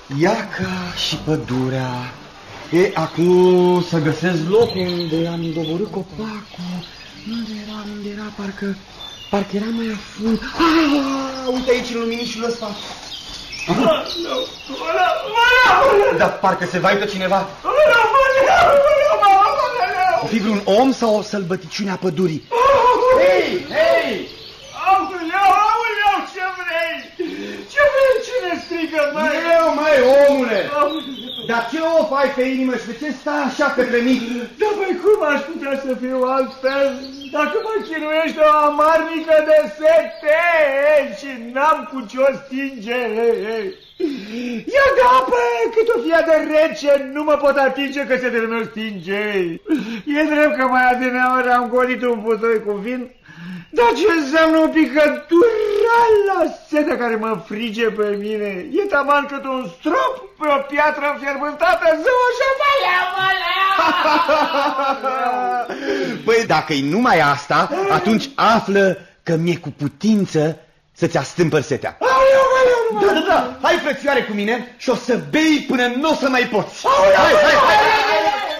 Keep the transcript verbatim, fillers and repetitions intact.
Iaca și pădurea. E, acum să găsesc locul unde am doborât copacul. Unde era, unde era, parcă, parcă era mai afund. Ah, uite aici în luminișul ăsta. Dar parcă se vaită cineva. O fi vreun om sau o sălbăticiune a pădurii? Hei, hei! Aoleu, aoleu, ce vrei? Ce vrei? Cine strigă, măi? Eu, măi, omule! Dar ce o ai pe inimă și de ce stai așa către mic? Dar, băi, cum aș putea să fiu altfel dacă mă chinuiește o amarnică de sete și n-am cu ce-o stinge? Ia de apă, cât o fie de rece, nu mă pot atinge că se meu stinge. E drept că mai adineaori am golit un putoi cu vin, dar ce înseamnă o picătură la sete care mă frige pe mine? E taman cât un strop pe o piatră înfierbântată, zău așa, valea, valea! Păi dacă-i numai asta, atunci află că mi-e cu putință să-ți astâmpăr setea. Da, da, da, hai frățioare cu mine și o să bei până nu o să mai poți. Hai, hai, hai!